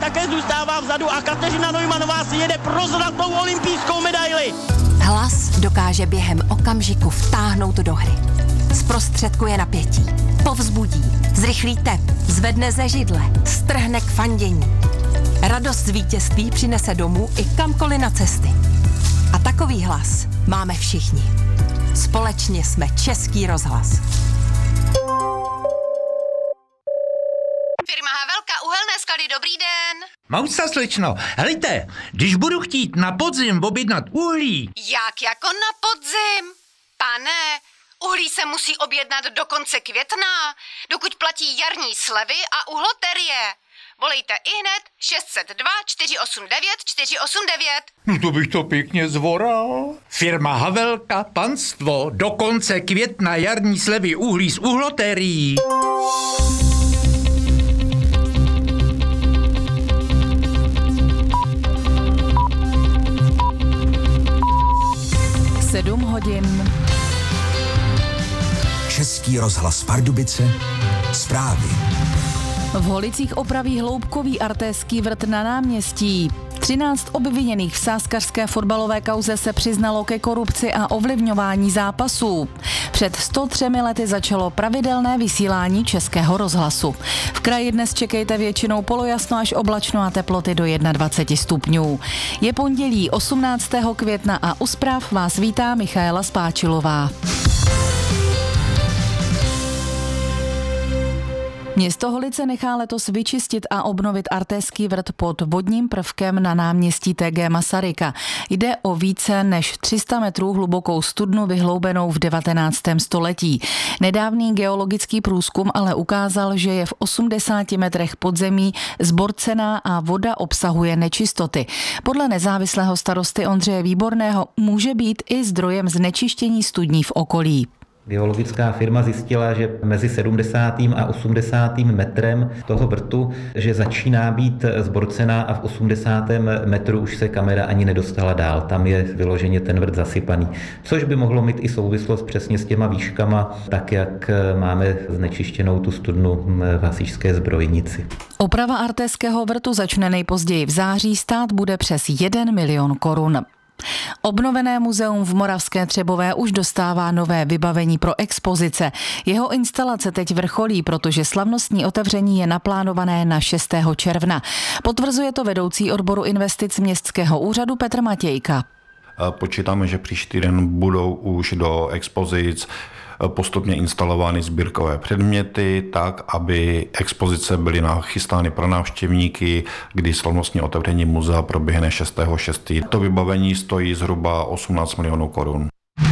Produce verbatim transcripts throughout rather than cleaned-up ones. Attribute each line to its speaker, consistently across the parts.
Speaker 1: také zůstává vzadu a Kateřina Neumannová si jede pro zlatou olympijskou medaili.
Speaker 2: Hlas dokáže během okamžiku vtáhnout do hry. Zprostředkuje napětí, povzbudí, zrychlí tep, zvedne ze židle, strhne k fandění. Radost z vítězství přinese domů i kamkoliv na cesty. A takový hlas máme všichni. Společně jsme Český rozhlas.
Speaker 3: Firma Havelka, uhelné sklady, dobrý den.
Speaker 4: Mousa, slečno, helejte, když budu chtít na podzim objednat uhlí.
Speaker 3: Jak jako na podzim? Pane, uhlí se musí objednat do konce května, dokud platí jarní slevy a uhloterie. Volejte ihned šest set dva čtyři osm devět čtyři osm devět.
Speaker 4: No to bych to pěkně zvoral. Firma Havelka, panstvo, do konce května jarní slevy uhlí z uhlotérií.
Speaker 5: sedm hodin.
Speaker 6: Český rozhlas Pardubice, zprávy.
Speaker 5: V Holicích opraví hloubkový artéský vrt na náměstí. třináct obviněných v sázkařské fotbalové kauze se přiznalo ke korupci a ovlivňování zápasů. Před sto třemi lety začalo pravidelné vysílání Českého rozhlasu. V kraji dnes čekejte většinou polojasno až oblačno a teploty do dvacet jedna stupňů. Je pondělí osmnáctého května a u zpráv vás vítá Michaela Spáčilová. Město Holice nechá letos vyčistit a obnovit artéský vrt pod vodním prvkem na náměstí T G Masaryka. Jde o více než tři sta metrů hlubokou studnu vyhloubenou v devatenáctém století. Nedávný geologický průzkum ale ukázal, že je v osmdesáti metrech podzemí zborcená a voda obsahuje nečistoty. Podle nezávislého starosty Ondřeje Výborného může být i zdrojem znečištění studní v okolí.
Speaker 7: Geologická firma zjistila, že mezi sedmdesátým a osmdesátým metrem toho vrtu, že začíná být zborcená a v osmdesátém metru už se kamera ani nedostala dál. Tam je vyloženě ten vrt zasypaný. Což by mohlo mít i souvislost přesně s těma výškama, tak jak máme znečištěnou tu studnu v Hasičské zbrojnici.
Speaker 5: Oprava artéského vrtu začne nejpozději v září, stát bude přes jeden milion korun. Obnovené muzeum v Moravské Třebové už dostává nové vybavení pro expozice. Jeho instalace teď vrcholí, protože slavnostní otevření je naplánované na šestého června. Potvrzuje to vedoucí odboru investic Městského úřadu Petr Matějka.
Speaker 8: Počítáme, že příští týden budou už do expozic postupně instalovány sbírkové předměty, tak, aby expozice byly nachystány pro návštěvníky, kdy slavnostní otevření muzea proběhne šestého šestého To vybavení stojí zhruba osmnáct milionů korun.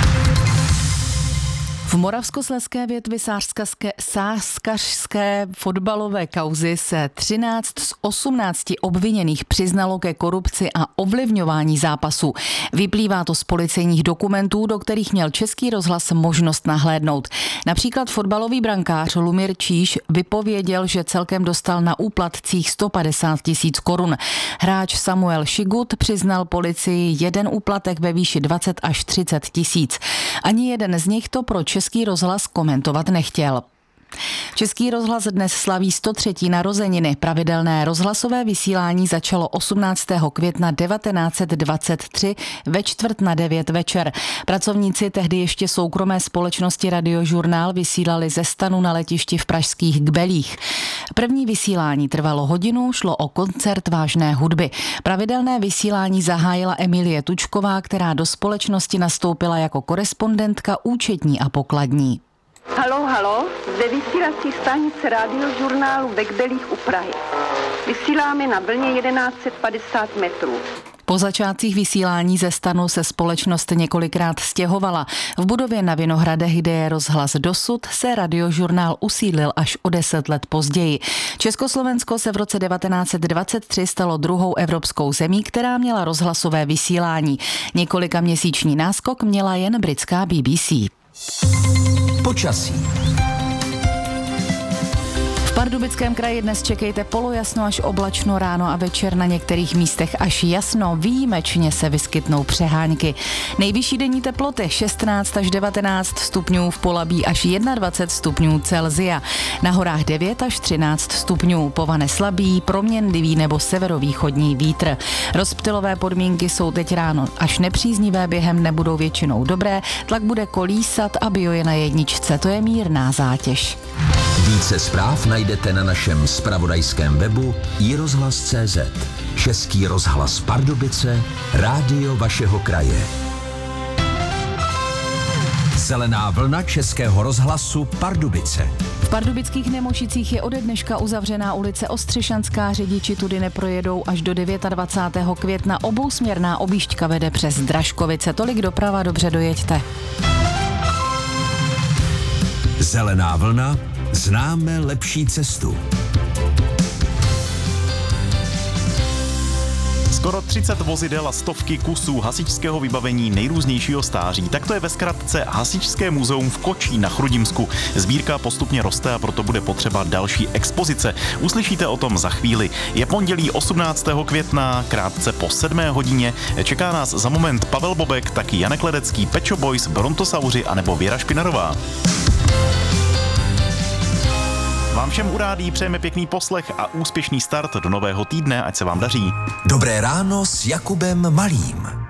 Speaker 5: V moravskoslezské větvi sázkařské fotbalové kauzy se třináct z osmnácti obviněných přiznalo ke korupci a ovlivňování zápasu. Vyplývá to z policejních dokumentů, do kterých měl Český rozhlas možnost nahlédnout. Například fotbalový brankář Lumír Číš vypověděl, že celkem dostal na úplatcích sto padesát tisíc korun. Hráč Samuel Šigut přiznal policii jeden úplatek ve výši dvacet až třicet tisíc. Ani jeden z nich to pro Český rozhlas komentovat nechtěl. Český rozhlas dnes slaví sto třetí narozeniny. Pravidelné rozhlasové vysílání začalo osmnáctého května devatenáct set dvacet tři ve čtvrt na devět večer. Pracovníci tehdy ještě soukromé společnosti Radiožurnál vysílali ze stanu na letišti v pražských Kbelích. První vysílání trvalo hodinu, šlo o koncert vážné hudby. Pravidelné vysílání zahájila Emilie Tučková, která do společnosti nastoupila jako korespondentka, účetní a pokladní.
Speaker 9: Haló, haló, zde vysílací stanice Radiožurnálu ve Kbelích u Prahy. Vysíláme na vlně jedenáct set padesát metrů.
Speaker 5: Po začátcích vysílání ze stanu se společnost několikrát stěhovala. V budově na Vinohradech, kde je rozhlas dosud, se Radiožurnál usídlil až o deset let později. Československo se v roce devatenáct set dvacet tři stalo druhou evropskou zemí, která měla rozhlasové vysílání. Několika měsíční náskok měla jen britská B B C.
Speaker 6: Počasí.
Speaker 5: V Pardubickém kraji dnes čekejte polojasno až oblačno, ráno a večer na některých místech až jasno, výjimečně se vyskytnou přehánky. Nejvyšší denní teploty šestnáct až devatenáct stupňů, v Polabí až dvacet jedna stupňů Celsia. Na horách devět až třináct stupňů, povane slabý, proměnlivý nebo severovýchodní vítr. Rozptylové podmínky jsou teď ráno až nepříznivé, během nebudou většinou dobré, tlak bude kolísat a bio je na jedničce, to je mírná zátěž.
Speaker 6: Více zpráv najdete na našem zpravodajském webu i rozhlas tečka cé zet. Český rozhlas Pardubice, rádio vašeho kraje. Zelená vlna Českého rozhlasu Pardubice.
Speaker 5: V pardubických Nemošicích je ode dneška uzavřená ulice Ostřešanská, řidiči tudy neprojedou až do dvacátého devátého května. Obousměrná objížďka vede přes Dražkovice. Tolik doprava, dobře dojeďte.
Speaker 6: Zelená vlna, známe lepší cestu.
Speaker 10: Skoro třicet vozidel a stovky kusů hasičského vybavení nejrůznějšího stáří. Tak to je ve zkratce Hasičské muzeum v Kočí na Chrudimsku. Sbírka postupně roste a proto bude potřeba další expozice. Uslyšíte o tom za chvíli. Je pondělí osmnáctého května, krátce po sedmé hodině. Čeká nás za moment Pavel Bobek, taky Janek Ledecký, Pet Shop Boys, Brontosauři anebo Věra Špinarová. Vám všem u rádií přejeme pěkný poslech a úspěšný start do nového týdne, ať se vám daří.
Speaker 6: Dobré ráno s Jakubem Malým.